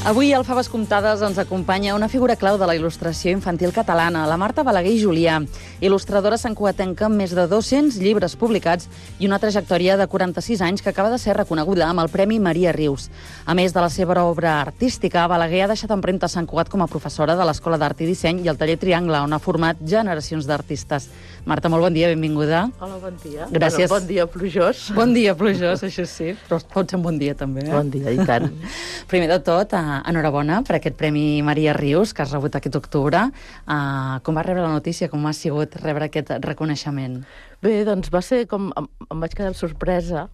Avui al Faves Comptades ens acompanya una figura clau de la il·lustració infantil catalana, la Marta Balaguer i Julià, il·lustradora santcugatenca amb més de 200 llibres publicats i una trajectòria de 46 anys que acaba de ser reconeguda amb el Premi Maria Rius. A més de la seva obra artística, Balaguer ha deixat empremta a Sant Cugat com a professora de l'Escola d'Art i Disseny i el Taller Triangle, on ha format generacions d'artistes. Marta, molt bon dia, benvinguda. Hola, bon dia. Gràcies. Bon dia plujós. Bon dia plujós, això sí, però pot ser un bon dia també. Bon dia, i tant. Primer de tot, enhorabona per aquest Premi Maria Rius que has rebut aquest octubre. Com vas rebre la notícia? Com ha sigut rebre aquest reconeixement? Bé, doncs va ser com... Em vaig quedar sorpresa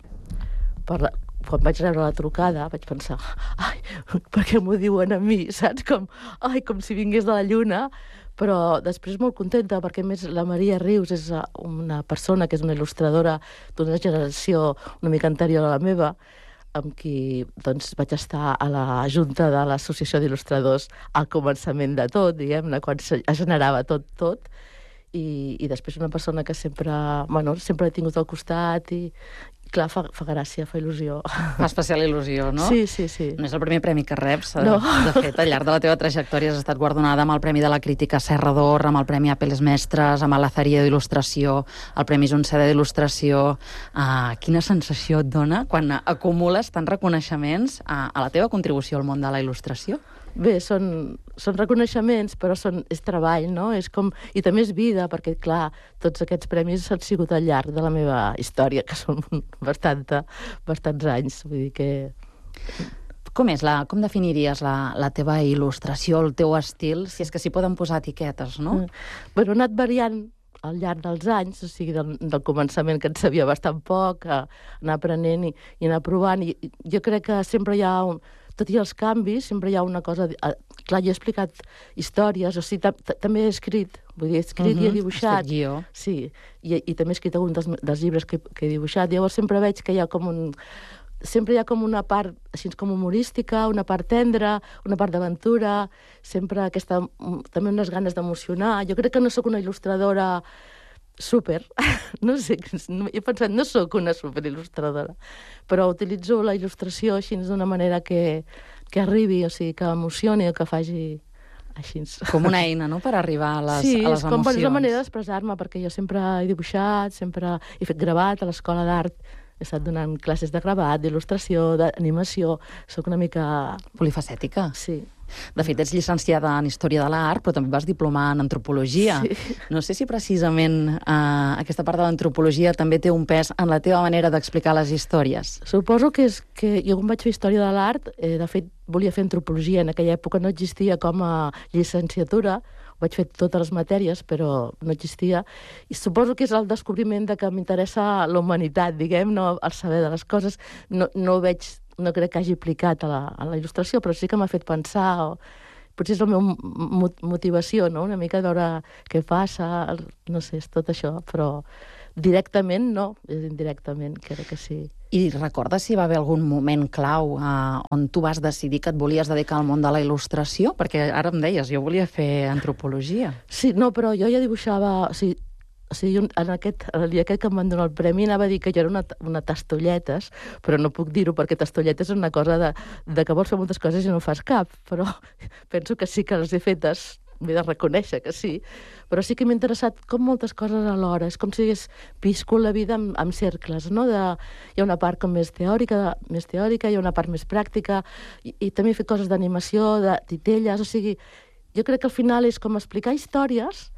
quan vaig rebre la trucada, vaig pensar, ai, per què m'ho diuen a mi, saps? Com si vingués de la lluna. Però després molt contenta, perquè a més la Maria Rius és una persona que és una il·lustradora d'una generació una mica anterior a la meva, amb qui doncs, vaig estar a la junta de l'Associació d'Il·lustradors al començament de tot, diguem-ne, quan es generava tot. I després una persona que sempre he tingut al costat i, clar, fa gràcia, fa il·lusió. Fa especial il·lusió, no? Sí. No és el primer premi que reps. No. De fet, al llarg de la teva trajectòria has estat guardonada amb el Premi de la Crítica Serra d'Or, amb el Premi Apel·les Mestres, amb el Lazaria d'Il·lustració, el Premi Junceda d'Il·lustració. Quina sensació et dona quan acumules tants reconeixements a la teva contribució al món de la il·lustració? Bé, són reconeixements, però és treball, no? I també és vida, perquè, clar, tots aquests premis han sigut al llarg de la meva història, que són bastants anys. Vull dir que... Com definiries la teva il·lustració, el teu estil, si és que s'hi poden posar etiquetes, no? Bueno, ha anat variant al llarg dels anys, o sigui, del començament, que en sabia bastant poc, anar aprenent i anar provant. I jo crec que sempre hi ha tot i els canvis, sempre hi ha una cosa... Clar, jo he explicat històries, o sigui, també he escrit, vull dir, i he dibuixat. Has fet guió. Sí, i també he escrit algun dels llibres que he dibuixat. Llavors sempre veig que hi ha com sempre hi ha com una part així com humorística, una part tendra, una part d'aventura, sempre també unes ganes d'emocionar. Jo crec que no sóc una il·lustradora súper, no sé, he pensat, no sóc una superil·lustradora, però utilitzo la il·lustració així d'una manera que arribi, o sigui, que emocioni o que faci així. Com una eina, no?, per arribar a les emocions. Sí, és una manera d'expressar-me, perquè jo sempre he dibuixat, sempre he fet gravat a l'Escola d'Art, he estat donant classes de gravat, d'il·lustració, d'animació, sóc una mica... Polifacètica. Sí. De fet, ets llicenciada en Història de l'Art, però també vas diplomar en Antropologia. Sí. No sé si precisament aquesta part de l'antropologia també té un pes en la teva manera d'explicar les històries. Suposo que és que jo quan vaig fer Història de l'Art, de fet, volia fer Antropologia. En aquella època no existia com a llicenciatura, vaig fer totes les matèries, però no existia. I suposo que és el descobriment de que m'interessa la humanitat, diguem, no el saber de les coses. No crec que hagi aplicat a la il·lustració, però sí que m'ha fet pensar, potser és la meva motivació, no? Una mica veure què passa, no sé, és tot això, però directament no, és indirectament, crec que sí. I recordes si va haver algun moment clau on tu vas decidir que et volies dedicar al món de la il·lustració? Perquè ara em deies, jo volia fer antropologia. Sí, no, però jo ja dibuixava... O sigui, el dia que em van donar el premi anava a dir que jo era una tastolletes, però no puc dir-ho perquè tastolletes és una cosa de que vols fer moltes coses i no fas cap, però penso que sí que les he fetes, m'he de reconèixer que sí, però sí que m'ha interessat com moltes coses alhora, és com si hagués viscut la vida amb cercles, no? Hi ha una part com més teòrica, hi ha una part més pràctica, i també he fet coses d'animació, de titelles, o sigui, jo crec que al final és com explicar històries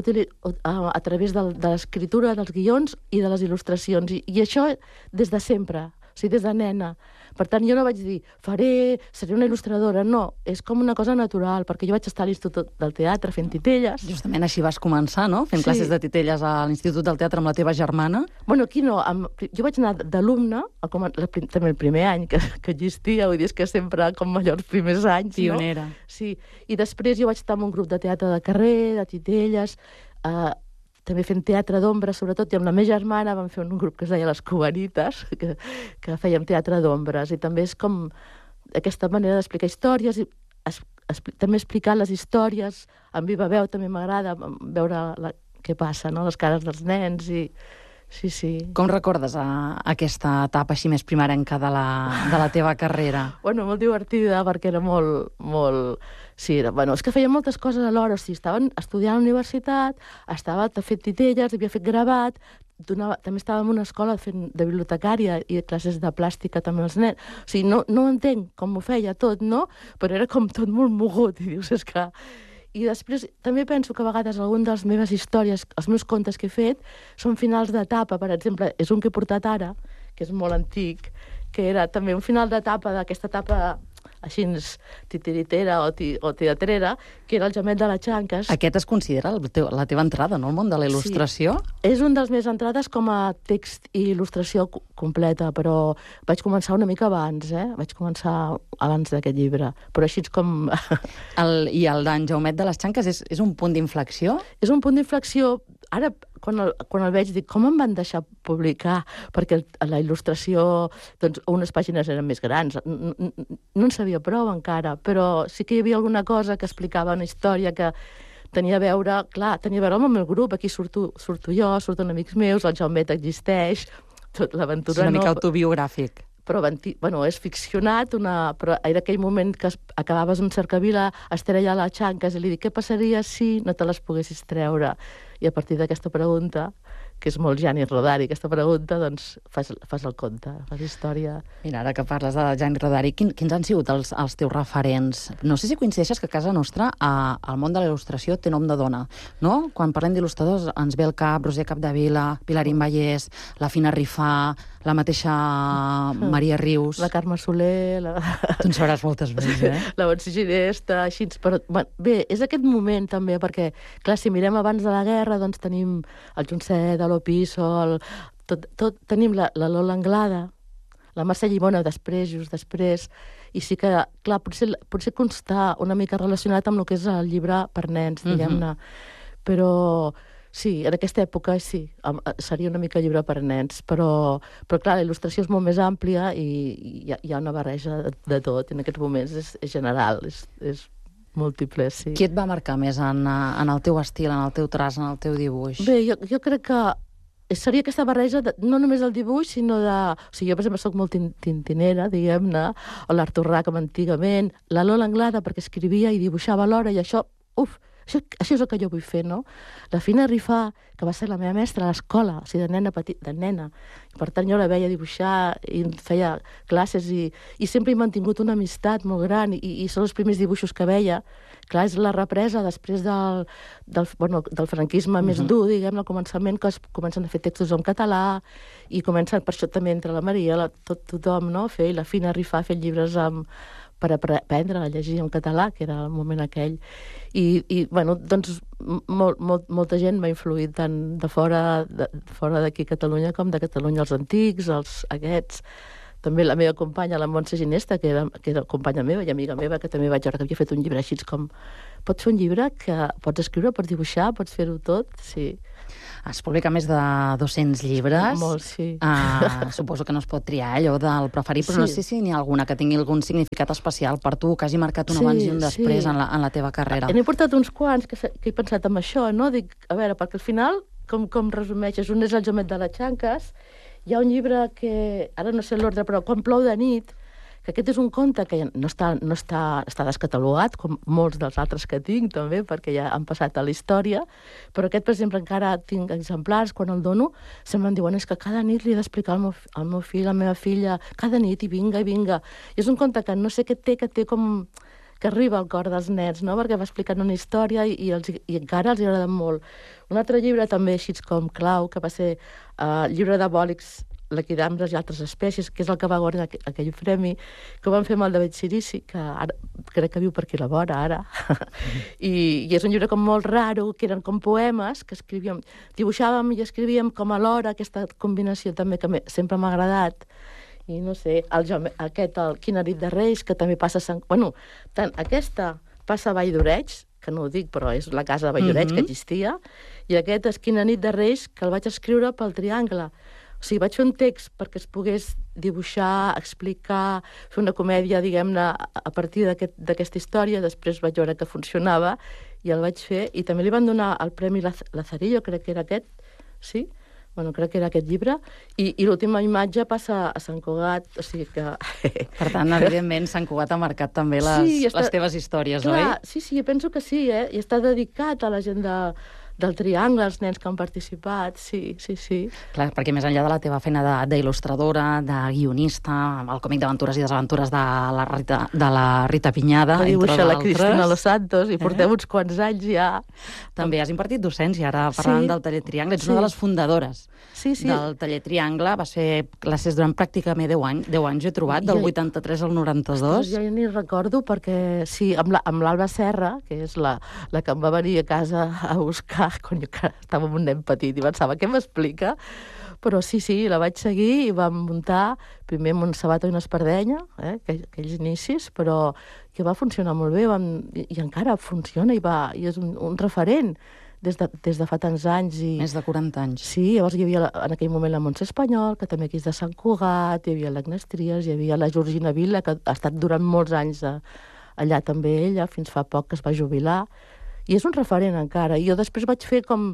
a través de l'escriptura, dels guions i de les il·lustracions. I això des de sempre, o sigui, des de nena. Per tant, jo no vaig dir, seré una il·lustradora, no. És com una cosa natural, perquè jo vaig estar a l'Institut del Teatre fent titelles. Justament així vas començar, no?, fent classes de titelles a l'Institut del Teatre amb la teva germana. Bueno, aquí no. Jo vaig anar d'alumne, també el primer any que existia, vull dir, és que sempre com allò els primers anys, pionera. No? Sí. I després jo vaig estar en un grup de teatre de carrer, de titelles, també fent teatre d'ombra, sobretot, i amb la meva germana vam fer un grup que es deia Les Cubanites, que fèiem teatre d'ombres, i també és com aquesta manera d'explicar històries, i també explicar les històries en viva veu, també m'agrada veure què passa, no?, les cares dels nens, i Sí, sí. Com recordes aquesta etapa així més primerenca de la teva carrera? Bueno, molt divertida, perquè era molt... Sí, és que feia moltes coses alhora. O sigui, estaven estudiant a la universitat, estava fent titelles, havia fet gravat, també estava en una escola fent de bibliotecària i de classes de plàstica també als nens. O sigui, no entenc com ho feia tot, no? Però era com tot molt mogut, i dius, és que... I després també penso que a vegades alguna de les meves històries, els meus contes que he fet, són finals d'etapa. Per exemple, és un que he portat ara, que és molt antic, que era també un final d'etapa d'aquesta etapa així titiritera o teatrera, que era el Jamet de la Xanques. Aquest es considera la teva entrada, no?, al món de la il·lustració? Sí. És un dels més entrades com a text i il·lustració completa, però vaig començar una mica abans, Vaig començar abans d'aquest llibre, però així com... I el d'en Jaumet de les Xanques és un punt d'inflexió? És un punt d'inflexió. Ara, quan el veig, dic, com em van deixar publicar? Perquè la il·lustració, doncs, unes pàgines eren més grans. No en sabia prou encara, però sí que hi havia alguna cosa que explicava una història que tenia a veure amb el meu grup. Aquí surto jo, surten amics meus, el Jaumet existeix, tot l'aventura... És una mica autobiogràfic. Però, és ficcionat, però era aquell moment que acabaves un cercavila, Estrella a la Xanques, i li dic, què passaria si no te les poguessis treure? I a partir d'aquesta pregunta, que és molt Gianni Rodari, aquesta pregunta, doncs fas el conte, fas història. Mira, ara que parles de Gianni Rodari, quins han sigut els teus referents? No sé si coincideixes que a casa nostra el món de la il·lustració té nom de dona, no? Quan parlem d'il·lustradors ens ve al cap Roser Capdevila, Pilarín Vallès, la Fina Rifà, la mateixa Maria Rius... La Carme Soler... Tu en sabràs moltes més, La Montse Ginesta, així... Però, bé, és aquest moment també, perquè, clar, si mirem abans de la guerra, doncs tenim el Junceda, l'Opiso, tenim la Lola Anglada, la Mercè Llimona just després, i sí que, clar, potser constar una mica relacionat amb el que és el llibre per nens, diguem-ne, però sí, en aquesta època sí, seria una mica llibre per nens, però clar, la il·lustració és molt més àmplia i hi ha una barreja de tot, i en aquests moments és general, és múltiple, sí. Qui et va marcar més en el teu estil, en el teu traç, en el teu dibuix? Bé, jo crec que seria aquesta barreja, no només del dibuix, sinó de... O sigui, jo, per exemple, soc molt tintinera, diguem-ne, o l'Artur Rackham antigament, la Lola Anglada, perquè escrivia i dibuixava alhora, i això és el que jo vull fer, no? La Fina Rifà, que va ser la meva mestra a l'escola, o sigui, de nena. I per tant, jo la veia dibuixar i feia classes i sempre he mantingut una amistat molt gran i són els primers dibuixos que veia. Clar, és la represa després del franquisme més dur, diguem, al començament, que es comencen a fer textos en català i comencen, per això també entre la Maria, tothom, no?, fer, i la Fina Rifà fent llibres per aprendre a llegir en català, que era el moment aquell. I doncs, molta gent m'ha influït tant de fora d'aquí a Catalunya com de Catalunya, els antics, aquests. També la meva companya, la Montse Ginesta, que era companya meva i amiga meva, que també vaig veure que havia fet un llibre així com... Pots fer un llibre que pots escriure, pots dibuixar, pots fer-ho tot, sí. Has publicat més de 200 llibres. Molt, sí. Suposo que no es pot triar allò del preferit, però no sé si n'hi ha alguna que tingui algun significat especial per tu, que hagi marcat un abans i un després en la teva carrera. N'he portat uns quants que he pensat en això, no? Dic, a veure, perquè al final, com resumeixes, un és el Jamet de les Xanques, hi ha un llibre que, ara no sé l'ordre, però Quan plou de nit, que aquest és un conte que no està descatalogat, com molts dels altres que tinc, també, perquè ja han passat a la història, però aquest, per exemple, encara tinc exemplars, quan el dono, sempre em diuen, és que cada nit li he d'explicar al meu fill, a la meva filla, cada nit, i vinga. I és un conte que no sé què té, que com... que arriba al cor dels nens, no?, perquè va explicant una història i encara els agrada molt. Un altre llibre també així com clau, que va ser el llibre de bòlics, l'equidambres i altres espècies, que és el que va guanyar aquell premi, que ho van fer amb el David Cirici, que ara crec que viu per aquí a la vora, ara. I és un llibre com molt raro, que eren com poemes, que escrivíem, dibuixàvem i escrivíem com alhora, aquesta combinació també que sempre m'ha agradat. I no sé, Quina nit de Reis, que també passa a aquesta passa a Vall d'Oreig, que no ho dic, però és la casa de Vall d'Oreig que existia, i aquest és Quina nit de Reis, que el vaig escriure pel Triangle. O sigui, vaig fer un text perquè es pogués dibuixar, explicar, fer una comèdia, diguem-ne, a partir d'aquesta història. Després vaig veure que funcionava i el vaig fer. I també li van donar el Premi Lazarillo, crec que era aquest, sí? Bueno, crec que era aquest llibre, i l'última imatge passa a Sant Cugat, o sigui que... Per tant, evidentment, Sant Cugat ha marcat també les teves històries, clar, oi? Sí, jo penso que sí, i està dedicat a la gent del Triangle, els nens que han participat, sí. Clar, perquè més enllà de la teva feina d'il·lustradora, de guionista, el còmic d'aventures i desaventures de la Rita Pinyada, que entre dibuixa la d'altres. Cristina Los Santos, i portem uns quants anys ja. També has impartit docència, ara parlant del Taller Triangle. Ets una de les fundadores del Taller Triangle. Va ser classes durant pràcticament 10 anys, he trobat, del 83 al 92. Jo ja ni recordo, perquè sí, amb l'Alba Serra, que és la que em va venir a casa a buscar quan jo estava amb un nen petit i pensava, què m'explica? Però sí, la vaig seguir i vam muntar primer Montserrat i una espardenya, aquells inicis, però que va funcionar molt bé i encara funciona i és un referent des de fa tants anys. Més de 40 anys. Sí, llavors hi havia en aquell moment la Montse Espanyol, que també aquí és de Sant Cugat, hi havia l'Agnès Trias, hi havia la Georgina Vila, que ha estat durant molts anys allà també ella, fins fa poc que es va jubilar, i és un referent encara. I jo després vaig fer com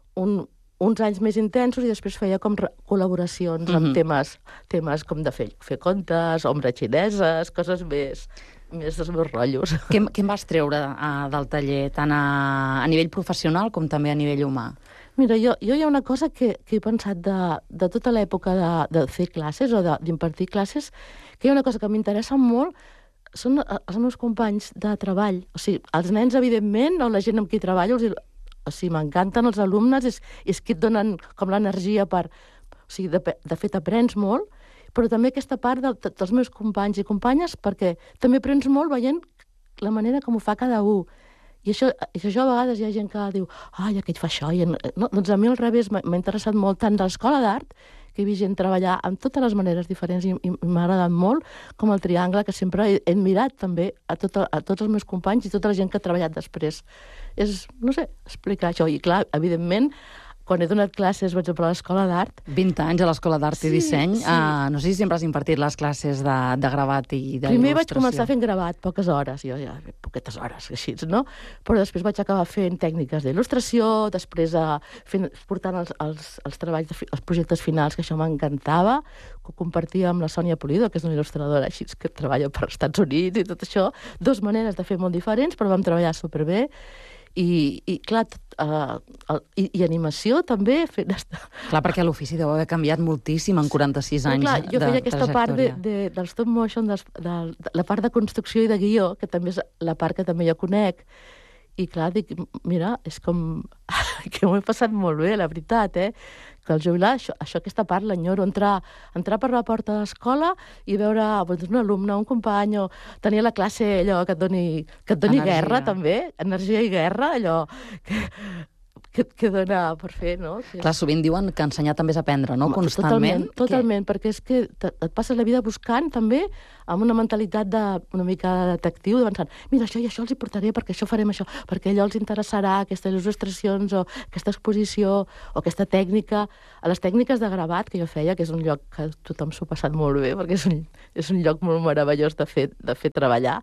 uns anys més intensos i després feia com col·laboracions amb temes com de fer contes, ombres xineses, coses més dels meus rotllos. Què em vas treure del taller, tant a nivell professional com també a nivell humà? Mira, jo hi ha una cosa que he pensat de tota l'època de fer classes o d'impartir classes, que hi ha una cosa que m'interessa molt, són els meus companys de treball. O sigui, els nens, evidentment, o la gent amb qui treballo, o sigui, m'encanten els alumnes, és que et donen com l'energia per... O sigui, de fet, aprens molt, però també aquesta part dels meus companys i companyes, perquè també aprens molt veient la manera com ho fa cada un. I això a vegades hi ha gent que diu aquell fa això. No, doncs a mi al revés, m'ha interessat molt tant de l'escola d'art, que he vist gent treballar amb totes les maneres diferents i m'ha agradat molt, com el Triangle, que sempre he admirat també a tots els meus companys i tota la gent que ha treballat després. És, no sé, explicar això. I clar, evidentment, quan he donat classes, per exemple, a l'Escola d'Art... 20 anys a l'Escola d'Art i Disseny. No sé si sempre has impartit les classes de gravat i d'il·lustració. Primer vaig començar fent gravat, poques hores, poquetes hores, així, no? Però després vaig acabar fent tècniques d'il·lustració, després portant els treballs, els projectes finals, que això m'encantava, que ho compartia amb la Sònia Pulido, que és una il·lustradora així, que treballa per als Estats Units i tot això. 2 maneres de fer molt diferents, però vam treballar superbé. I clar, i animació també. Clar, perquè l'ofici deu haver canviat moltíssim en 46 anys de trajectòria. Jo feia aquesta part del stop motion, la part de construcció i de guió, que també és la part que també jo conec, i clar, dic, mira, és com que m'ho he passat molt bé, la veritat, que al jubilar, aquesta part l'enyoro, entrar per la porta de l'escola i veure un alumne, un company, o tenir a la classe allò que et doni guerra, també, energia i guerra, allò que dona per fer, no? Clar, sovint diuen que ensenyar també és aprendre, no? Constantment. Totalment, perquè és que et passes la vida buscant també amb una mentalitat una mica de detectiu, pensant, mira, això i això els hi portaré perquè això farem això, perquè allò els interessarà, aquestes il·lustracions o aquesta exposició o aquesta tècnica. A les tècniques de gravat que jo feia, que és un lloc que tothom s'ho ha passat molt bé, perquè és un lloc molt meravellós de fer treballar,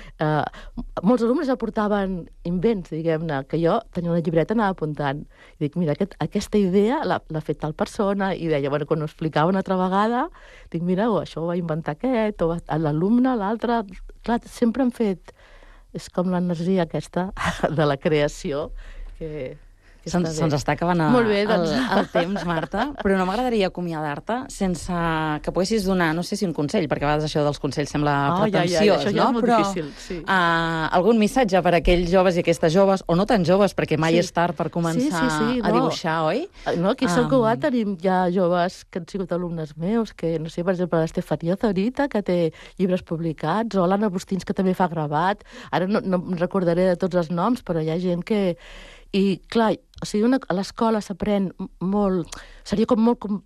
molts alumnes aportaven invents, diguem-ne, que jo tenia una llibreta, anava apuntant. I dic, mira, aquesta idea l'ha fet tal persona, i deia, bueno, quan ho explicava una altra vegada, dic, mira, això ho va inventar aquest, o l'alumne, l'altre... Clar, sempre han fet... És com l'energia aquesta de la creació, que Se'ns està acabant el temps, Marta, però no m'agradaria acomiadar-te sense que poguessis donar, no sé si un consell, perquè a vegades això dels consells sembla pretensiós, això ja és molt difícil, sí. Algun missatge per a aquells joves i aquestes joves, o no tan joves, perquè mai és tard per començar a dibuixar, oi? No, aquí a Sant Cugat tenim ja joves que han sigut alumnes meus, que, no sé, per exemple, l'Estefania Zorita, que té llibres publicats, o l'Anna Bustins, que també fa gravat. Ara no em recordaré de tots els noms, però hi ha gent que... I, clar, o sigui, a l'escola s'aprèn molt... Seria com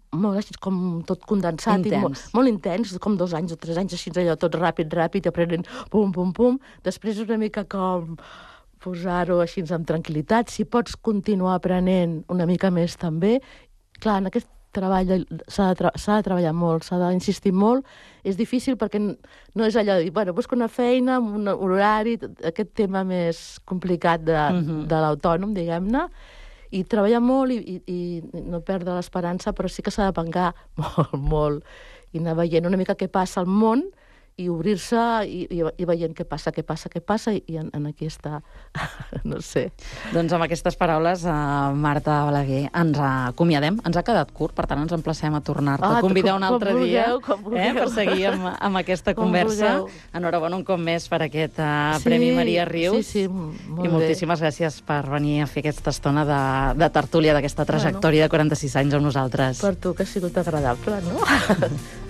tot condensat. Intens. Molt intens, com 2 anys o 3 anys, així, allò tot ràpid, aprenent pum, pum, pum. Després una mica com posar-ho així amb tranquil·litat. Si pots continuar aprenent una mica més també, clar, en aquest treball s'ha de treballar molt, s'ha d'insistir molt. És difícil perquè no és allò de dir, bueno, busco una feina amb un horari, aquest tema més complicat de l'autònom, diguem-ne, i treballar molt i no perdre l'esperança, però sí que s'ha de pencar molt, molt, i anar veient una mica què passa al món, i obrir-se i veient què passa, i aquí està, no sé. Doncs amb aquestes paraules, Marta Balaguer, ens acomiadem. Ens ha quedat curt, per tant ens emplacem a tornar-te a convidar un altre dia per seguir amb aquesta conversa. Enhorabona un cop més per aquest Premi Maria Rius. Sí, molt bé. I moltíssimes gràcies per venir a fer aquesta estona de tertúlia d'aquesta trajectòria de 46 anys amb nosaltres. Per tu, que ha sigut agradable, no?